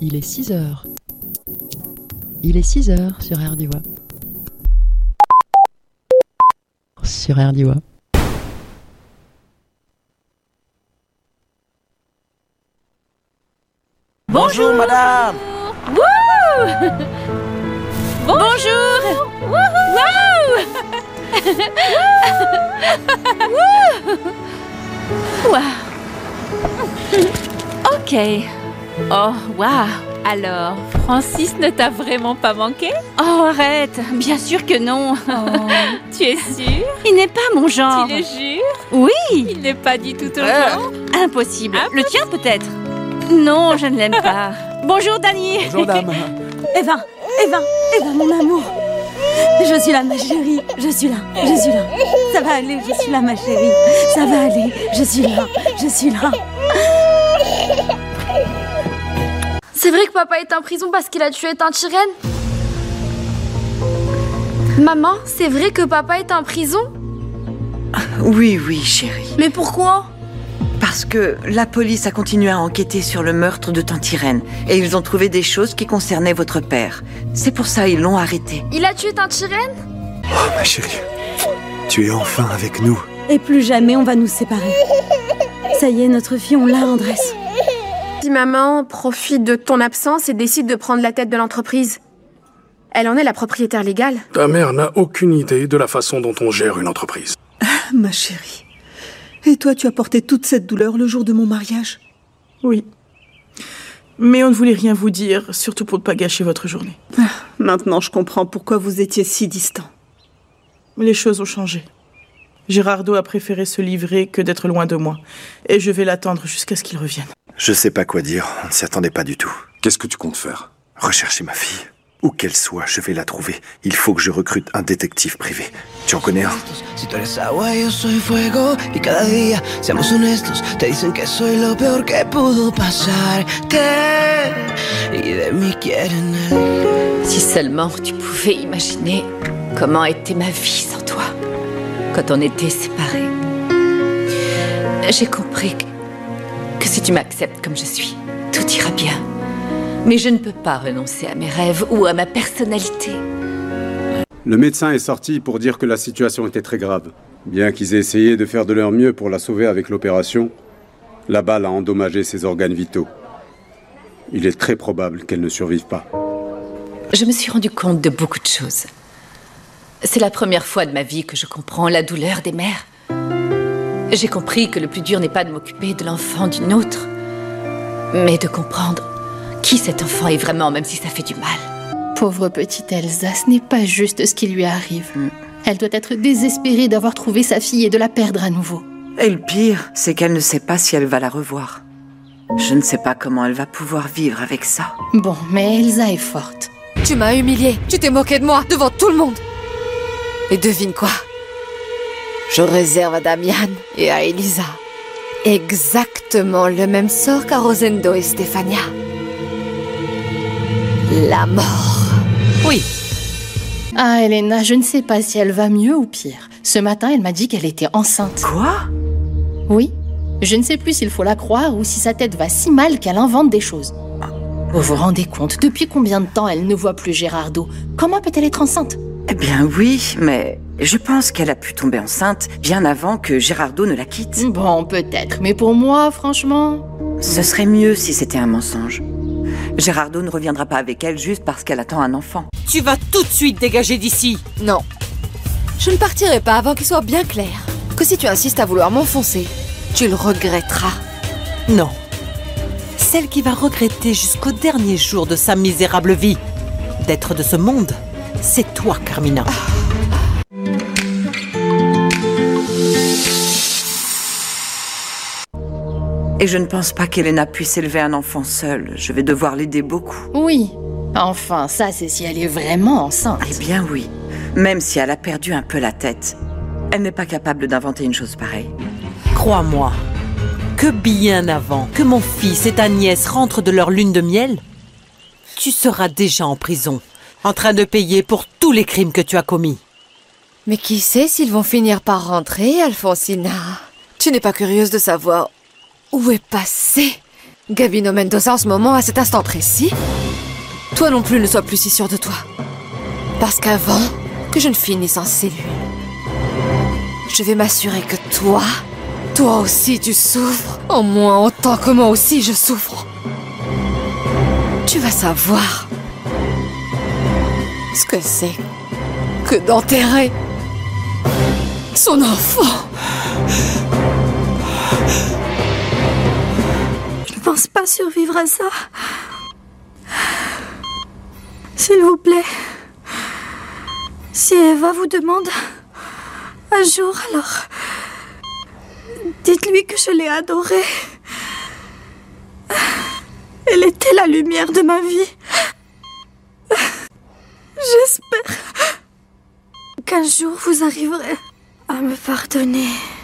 Il est 6 heures. Il est 6 heures sur RDIWA. Sur RDIWA. Bonjour madame. Wouh. Bonjour. Wouhou. Waouh. Ok. Oh, waouh. Alors, Francis ne t'a vraiment pas manqué? Oh, arrête. Bien sûr que non. Oh, tu es sûre? Il n'est pas mon genre. Tu le jures? Oui. Il n'est pas du tout ton genre? Impossible. Le tien peut-être? Non, je ne l'aime pas. Bonjour, Dani. Bonjour dame. Eva, mon amour. Je suis là, ma chérie. Je suis là. Ça va aller, je suis là, ma chérie. Ça va aller, je suis là. C'est vrai que papa est en prison parce qu'il a tué Tante-Irène? Maman, c'est vrai que papa est en prison? Oui, chérie. Mais pourquoi? Parce que la police a continué à enquêter sur le meurtre de Tante Irène et ils ont trouvé des choses qui concernaient votre père. C'est pour ça ils l'ont arrêté. Il a tué Tante-Irène? Oh ma chérie, tu es enfin avec nous. Et plus jamais on va nous séparer. Ça y est, notre fille, on l'a, Andrés. Si maman profite de ton absence et décide de prendre la tête de l'entreprise, elle en est la propriétaire légale. Ta mère n'a aucune idée de la façon dont on gère une entreprise. Ma chérie. Et toi, tu as porté toute cette douleur le jour de mon mariage? Oui. Mais on ne voulait rien vous dire, surtout pour ne pas gâcher votre journée. Maintenant, je comprends pourquoi vous étiez si distants. Les choses ont changé. Gérardo a préféré se livrer que d'être loin de moi. Et je vais l'attendre jusqu'à ce qu'il revienne. Je sais pas quoi dire, on ne s'y attendait pas du tout. Qu'est-ce que tu comptes faire? Rechercher ma fille. Où qu'elle soit, je vais la trouver. Il faut que je recrute un détective privé. Tu en connais un? Si tu eres agua, yo soy fuego. Y cada día, seamos honestos, te dicen que soy lo peor que pudo pasarte. Y de mí quieren elegir. Si seulement tu pouvais imaginer comment était ma vie sans toi, quand on était séparés. J'ai compris que si tu m'acceptes comme je suis, tout ira bien. Mais je ne peux pas renoncer à mes rêves ou à ma personnalité. Le médecin est sorti pour dire que la situation était très grave. Bien qu'ils aient essayé de faire de leur mieux pour la sauver avec l'opération, la balle a endommagé ses organes vitaux. Il est très probable qu'elle ne survive pas. Je me suis rendu compte de beaucoup de choses. C'est la première fois de ma vie que je comprends la douleur des mères. J'ai compris que le plus dur n'est pas de m'occuper de l'enfant d'une autre, mais de comprendre qui cet enfant est vraiment, même si ça fait du mal. Pauvre petite Elsa, ce n'est pas juste ce qui lui arrive. Elle doit être désespérée d'avoir trouvé sa fille et de la perdre à nouveau. Et le pire, c'est qu'elle ne sait pas si elle va la revoir. Je ne sais pas comment elle va pouvoir vivre avec ça. Bon, mais Elsa est forte. Tu m'as humiliée, tu t'es moquée de moi, devant tout le monde. Et devine quoi? Je réserve à Damian et à Elisa exactement le même sort qu'à Rosendo et Stefania. La mort. Oui. Ah, Elena, je ne sais pas si elle va mieux ou pire. Ce matin, elle m'a dit qu'elle était enceinte. Quoi? Oui. Je ne sais plus s'il faut la croire ou si sa tête va si mal qu'elle invente des choses. Vous vous rendez compte, depuis combien de temps elle ne voit plus Gérardo? Comment peut-elle être enceinte? Eh bien oui, mais je pense qu'elle a pu tomber enceinte bien avant que Gérardo ne la quitte. Bon, peut-être, mais pour moi, franchement... Ce serait mieux si c'était un mensonge. Gérardo ne reviendra pas avec elle juste parce qu'elle attend un enfant. Tu vas tout de suite dégager d'ici. Non. Je ne partirai pas avant qu'il soit bien clair que si tu insistes à vouloir m'enfoncer, tu le regretteras. Non. Celle qui va regretter jusqu'au dernier jour de sa misérable vie d'être de ce monde, c'est toi, Carmina. Et je ne pense pas qu'Elena puisse élever un enfant seule. Je vais devoir l'aider beaucoup. Oui. Enfin, ça, c'est si elle est vraiment enceinte. Eh bien oui. Même si elle a perdu un peu la tête, elle n'est pas capable d'inventer une chose pareille. Crois-moi, que bien avant que mon fils et ta nièce rentrent de leur lune de miel, tu seras déjà en prison, en train de payer pour tous les crimes que tu as commis. Mais qui sait s'ils vont finir par rentrer, Alfonsina? Tu n'es pas curieuse de savoir où est passé Gavino Mendoza en ce moment, à cet instant précis. Toi non plus ne sois plus si sûr de toi. Parce qu'avant que je ne finisse en cellule, je vais m'assurer que toi aussi tu souffres, au moins autant que moi aussi je souffre. Tu vas savoir ce que c'est que d'enterrer son enfant. Je ne pense pas survivre à ça. S'il vous plaît, si Eva vous demande un jour, alors dites-lui que je l'ai adorée. Elle était la lumière de ma vie. J'espère qu'un jour vous arriverez à me pardonner.